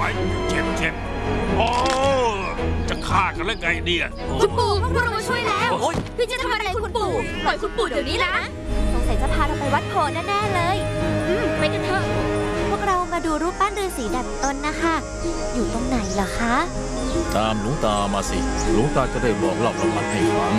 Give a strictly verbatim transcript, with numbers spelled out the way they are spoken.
เจ็บเจ็บโอ้จะฆ่ากันแล้วไงเนี่ยโอ้คุณปู่พวกเรามาช่วยแล้วพี่จะทำอะไรคุณปู่ปล่อยคุณปู่เดี๋ยวนี้นะสงสัยจะพาเราไปวัดโพแน่ๆเลยอืมไปกันเถอะพวกเรามาดูรูปปั้นฤาษีดัดตนนะคะอยู่ตรงไหนเหรอคะตามหลวงตามาสิหลวงตาจะได้บอกเล่าประวัติให้ฟัง